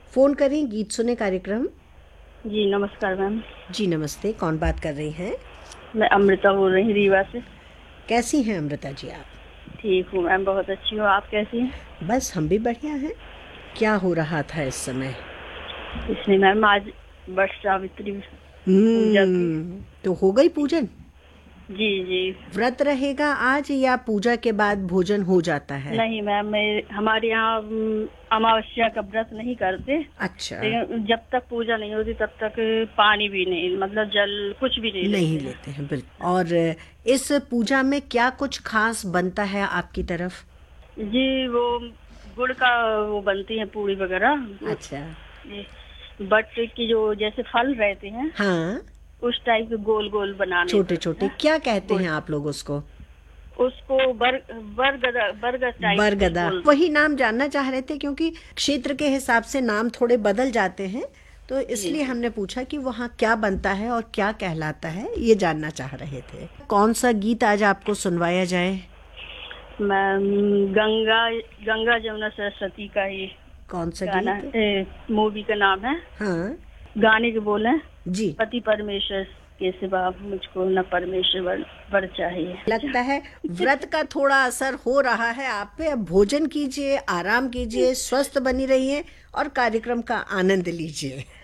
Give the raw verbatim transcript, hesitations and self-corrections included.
Phone करें गीत सुने कार्यक्रम। जी नमस्कार मैम। जी नमस्ते, कौन बात कर रही हैं? मैं अमृता बोल रही हूँ रीवा से। कैसी हैं अमृता जी आप? ठीक हूँ मैम, बहुत अच्छी हूँ। आप कैसी हैं? बस हम भी बढ़िया हैं। क्या हो रहा था इस समय? इसलिए मैम आज वट सावित्री पूजा थी। हम्म तो हो गई पूजन? जी जी। व्रत रहेगा आज या पूजा के बाद भोजन हो जाता है? नहीं मैम, मैं हमारे यहाँ अम, अमावस्या का व्रत नहीं करते। अच्छा, लेकिन जब तक पूजा नहीं होती तब तक पानी भी नहीं, मतलब जल कुछ भी नहीं नहीं लेते हैं। लेते हैं बिल्कुल। और इस पूजा में क्या कुछ खास बनता है आपकी तरफ? जी वो गुड़ का वो बनती है पूड़ी वगैरह। गुड़- अच्छा। ये बट की जो जैसे फल रहते हैं हाँ, उस टाइप के गोल गोल बनाने छोटे पड़ते छोटे हैं। क्या कहते गुड़ हैं आप लोग उसको? उसको बर बरगदा बरगद टाइप कुछ बरगदा, बोलते वही नाम जानना चाह रहे थे क्योंकि क्षेत्र के हिसाब से नाम थोड़े बदल जाते हैं, तो हैं। जी इसलिए जी। हमने पूछा कि वहाँ क्या बनता है और क्या कहलाता है, ये जानना चाह रहे थे। कौन सा गीत आज आपको सुनवाया जाए? मैम गंगा गंगा जमुना सरस्वती का ही कौन सा गाना गीत? है, मूवी का नाम है। हाँ गाने के बोल हैं, जी। पति परमेश्वर के सिवा मुझको न परमेश्वर वर, वर चाहिए। लगता है व्रत का थोड़ा असर हो रहा है आप पे। अब भोजन कीजिए, आराम कीजिए, स्वस्थ बनी रहिए और कार्यक्रम का आनंद लीजिए।